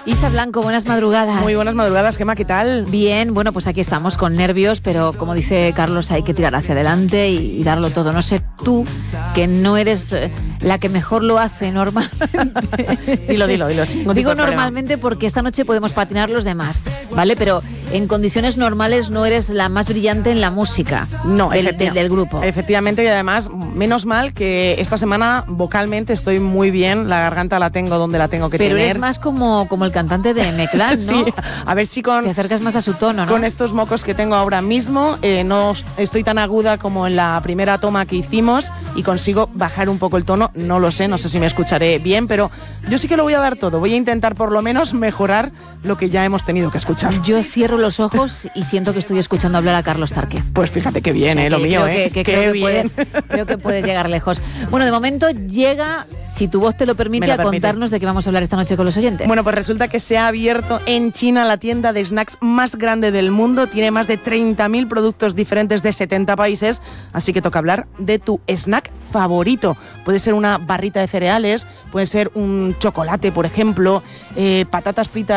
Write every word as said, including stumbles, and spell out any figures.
Isa Blanco, buenas madrugadas. Muy buenas madrugadas, Gemma, ¿qué tal? Bien, bueno, pues aquí estamos con nervios, pero como dice Carlos, hay que tirar hacia adelante y, y darlo todo. No sé tú, que no eres eh, la que mejor lo hace normalmente. Dilo, dilo, dilo. Sí, no Digo normalmente porque esta noche podemos patinar los demás, ¿vale? Pero en condiciones normales no eres la más brillante en la música no, del, del, del grupo. Efectivamente, y además, menos mal que esta semana vocalmente estoy muy bien, la garganta la tengo donde la tengo que Pero tener. Pero eres más como, como el cantante de M-Clan, ¿no? Sí, a ver si con... Te acercas más a su tono, ¿no? Con estos mocos que tengo ahora mismo, eh, no estoy tan aguda como en la primera toma que hicimos y consigo bajar un poco el tono, no lo sé, no sé si me escucharé bien, pero yo sí que lo voy a dar todo, voy a intentar por lo menos mejorar lo que ya hemos tenido que escuchar. Yo cierro los ojos y siento que estoy escuchando hablar a Carlos Tarque. Pues fíjate que bien, o sea, eh, lo mío, creo eh. Que, que creo, que puedes, creo que puedes llegar lejos. Bueno, de momento llega, si tu voz te lo permite, lo a permite. contarnos de qué vamos a hablar esta noche con los oyentes. Bueno, pues resulta que se ha abierto en China la tienda de snacks más grande del mundo, tiene más de treinta mil productos diferentes de setenta países, así que toca hablar de tu snack favorito. Puede ser una barrita de cereales, puede ser un chocolate, por ejemplo, eh, patatas fritas